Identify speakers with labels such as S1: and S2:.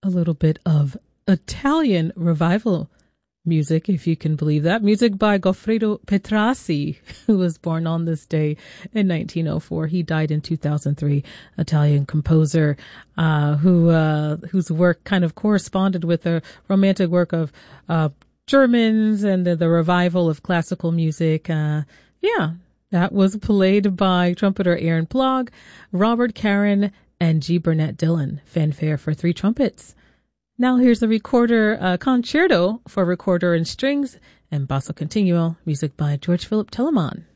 S1: a little bit of Italian revival music, if you can believe that. Music by Goffredo Petrassi, who was born on this day in 1904. He died in 2003. Italian composer whose work kind of corresponded with the romantic work of Germans and the revival of classical music. That was played by trumpeter Aaron Plog, Robert Caron, and G. Burnett Dillon. Fanfare for 3 trumpets. Now here's the recorder concerto for recorder and strings and basso continuo, music by George Philip Telemann.